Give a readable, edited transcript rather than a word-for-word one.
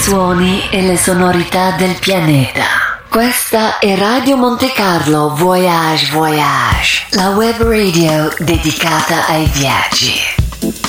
suoni e le sonorità del pianeta. Questa è Radio Monte Carlo Voyage Voyage, la web radio dedicata ai viaggi.